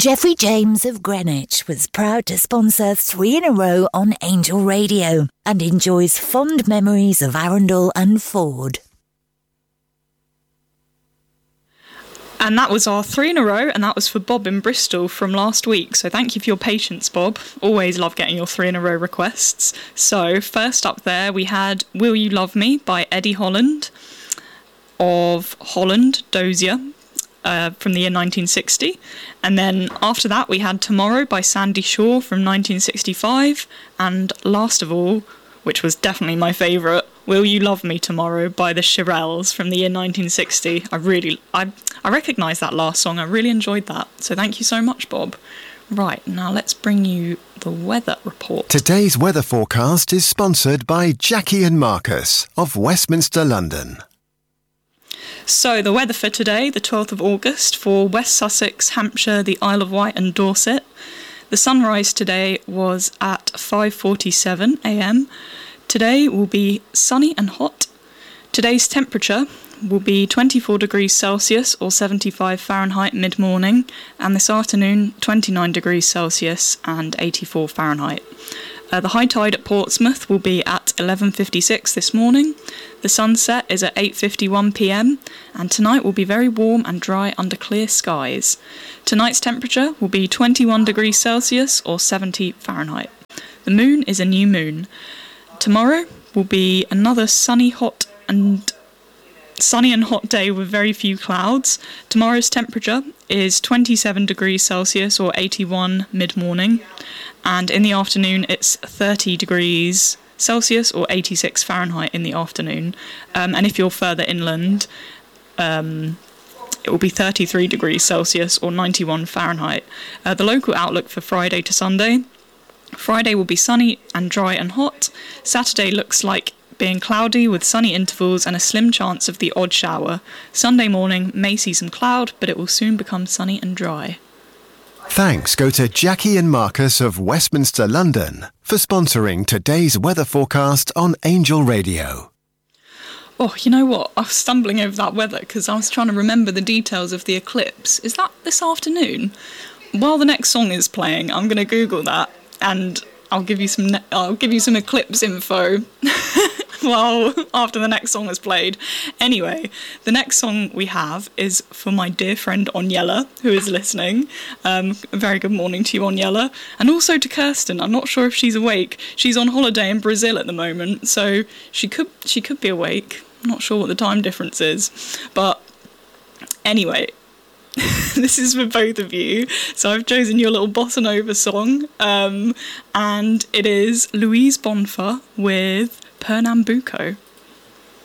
Jeffrey James of Greenwich was proud to sponsor 3 in a row on Angel Radio and enjoys fond memories of Arundel and Ford. And that was our 3 in a row, and that was for Bob in Bristol from last week. So thank you for your patience, Bob. Always love getting your 3 in a row requests. So first up there, we had Will You Love Me by Eddie Holland of Holland, Dozier, from the year 1960. And then after that, we had Tomorrow by Sandy Shaw from 1965. And last of all, which was definitely my favourite, Will You Love Me Tomorrow by the Shirelles from the year 1960. I recognise that last song. I really enjoyed that. So thank you so much, Bob. Right, now let's bring you the weather report. Today's weather forecast is sponsored by Jackie and Marcus of Westminster, London. So the weather for today, the 12th of August, for West Sussex, Hampshire, the Isle of Wight and Dorset. The sunrise today was at 5:47 a.m. Today will be sunny and hot. Today's temperature will be 24 degrees Celsius or 75 Fahrenheit mid-morning, and this afternoon 29 degrees Celsius and 84 Fahrenheit. The high tide at Portsmouth will be at 11:56 this morning. The sunset is at 8:51 p.m, and tonight will be very warm and dry under clear skies. Tonight's temperature will be 21 degrees Celsius or 70 Fahrenheit. The moon is a new moon. Tomorrow will be another sunny and hot day with very few clouds. Tomorrow's temperature is 27 degrees Celsius or 81 mid-morning, and in the afternoon it's 30 degrees Celsius or 86 Fahrenheit in the afternoon. And if you're further inland, it will be 33 degrees Celsius or 91 Fahrenheit. The local outlook for Friday to Sunday. Friday will be sunny and dry and hot. Saturday looks like being cloudy with sunny intervals and a slim chance of the odd shower. Sunday morning may see some cloud, but it will soon become sunny and dry. Thanks go to Jackie and Marcus of Westminster, London for sponsoring today's weather forecast on Angel Radio. Oh, you know what? I was stumbling over that weather because I was trying to remember the details of the eclipse. Is that this afternoon? While the next song is playing, I'm going to Google that and I'll give you some eclipse info well after the next song is played. Anyway, the next song we have is for my dear friend Onyella, who is listening. A very good morning to you, Onyella, and also to Kirsten. I'm not sure if she's awake. She's on holiday in Brazil at the moment, so she could be awake. I'm not sure what the time difference is, but anyway. This is for both of you. So I've chosen your little bossa nova song, and it is Louise Bonfa with Pernambuco.